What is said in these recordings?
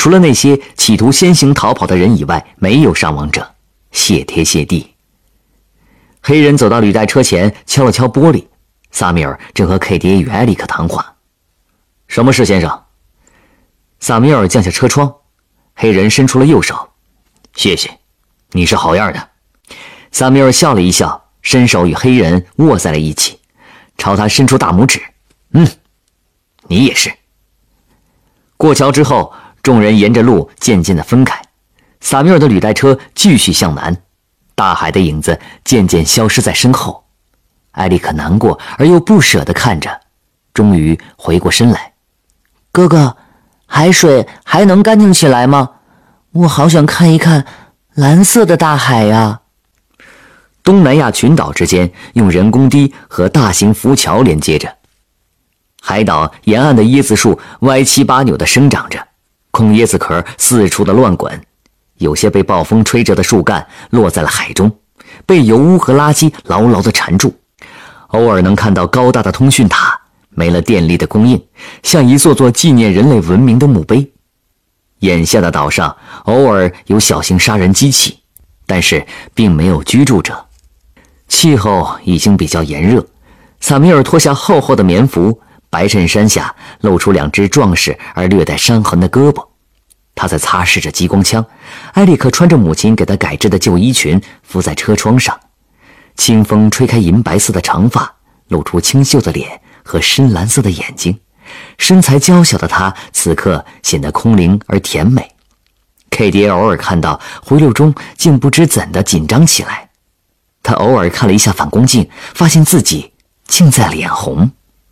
除了那些企图先行逃跑的人以外，没有伤亡者，谢天谢地。黑人走到履带车前，敲了敲玻璃。萨米尔正和 KDA 与埃里克谈话。什么事，先生？萨米尔降下车窗，黑人伸出了右手。谢谢，你是好样的。萨米尔笑了一笑，伸手与黑人握在了一起，朝他伸出大拇指。你也是。过桥之后，众人沿着路渐渐地分开。萨米尔的履带车继续向南，大海的影子渐渐消失在身后。埃里克难过而又不舍地看着，终于回过身来。 哥哥，海水还能干净起来吗？我好想看一看蓝色的大海呀。 东南亚群岛之间用人工堤和大型浮桥连接着，海岛沿岸的椰子树歪七八扭地生长着，空椰子壳四处的乱滚，有些被暴风吹着的树干落在了海中，被油污和垃圾牢牢地缠住。偶尔能看到高大的通讯塔，没了电力的供应，像一座座纪念人类文明的墓碑。眼下的岛上偶尔有小型杀人机器，但是并没有居住者。气候已经比较炎热，萨米尔脱下厚厚的棉服，白衬衫下露出两只壮实而略带伤痕的胳膊。他在擦拭着激光枪，埃里克穿着母亲给他改制的旧衣裙，伏在车窗上。清风吹开银白色的长发，露出清秀的脸和深蓝色的眼睛。身材娇小的她此刻显得空灵而甜美。KDA 偶尔看到回路中竟不知怎的紧张起来。他偶尔看了一下反光镜，发现自己竟在脸红。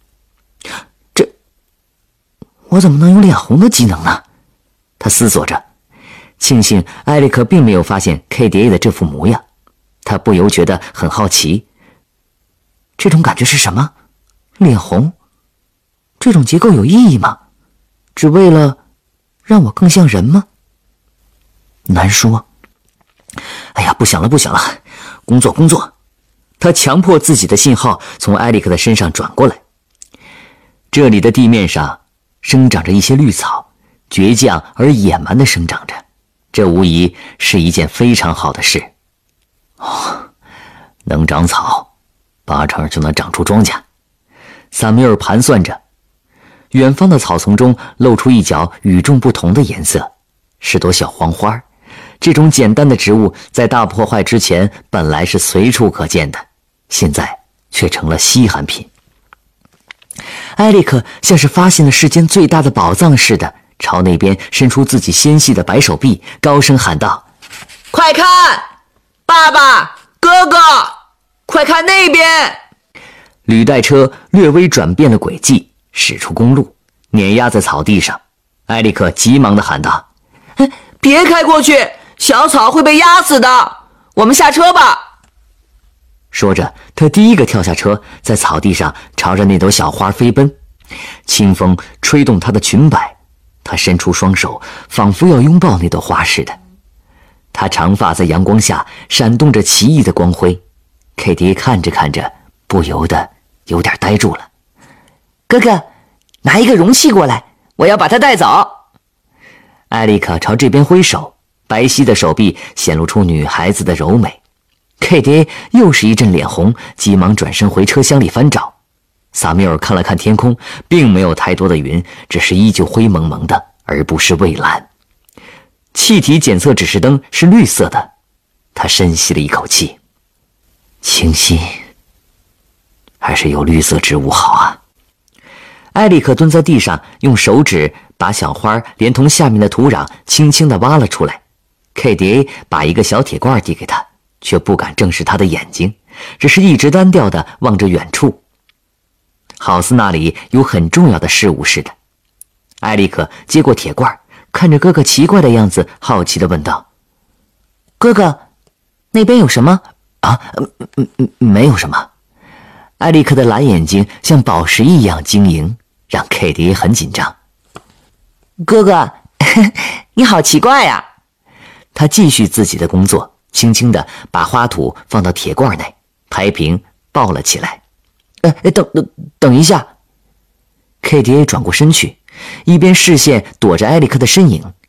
我怎么能有脸红的机能呢？他思索着。庆幸埃里克并没有发现 KDA 的这副模样，他不由觉得很好奇。这种感觉是什么？脸红？这种结构有意义吗？只为了让我更像人吗？难说。哎呀，不想了，工作。他强迫自己的信号从埃里克的身上转过来。这里的地面上生长着一些绿草，倔强而野蛮地生长着，这无疑是一件非常好的事。能长草，8成就能长出庄稼。萨米尔盘算着。远方的草丛中露出一角与众不同的颜色，是朵小黄花。这种简单的植物在大破坏之前本来是随处可见的，现在却成了稀罕品。埃里克像是发现了世间最大的宝藏似的，朝那边伸出自己纤细的白手臂，高声喊道： 快看，爸爸，哥哥，快看那边！ 履带车略微转变了轨迹，驶出公路，碾压在草地上。埃里克急忙地喊道： 别开过去，小草会被压死的，我们下车吧。 说着，他第一个跳下车，在草地上朝着那朵小花飞奔。清风吹动她的裙摆，他伸出双手，仿佛要拥抱那朵花似的。他长发在阳光下闪动着奇异的光辉。KD 看着看着，不由得有点呆住了。 哥哥，拿一个容器过来，我要把它带走。 艾丽卡朝这边挥手，白皙的手臂显露出女孩子的柔美。KD 又是一阵脸红，急忙转身回车厢里翻找。萨米尔看了看天空，并没有太多的云，只是依旧灰蒙蒙的，而不是蔚蓝。气体检测指示灯是绿色的，他深吸了一口气，清新，还是有绿色植物好啊。艾利克蹲在地上，用手指把小花连同下面的土壤轻轻地挖了出来。KDA 把一个小铁罐递给他，却不敢正视他的眼睛，只是一直单调地望着远处，好似那里有很重要的事物似的。艾利克接过铁罐，看着哥哥奇怪的样子，好奇地问道：哥哥，那边有什么？没有什么。艾利克的蓝眼睛像宝石一样晶莹，让 KD 很紧张。 哥哥，你好奇怪呀。 他继续自己的工作，轻地把花土放到铁罐内，抬平抱了起来。等一下。KDA 转过身去，一边视线躲着艾利克的身影，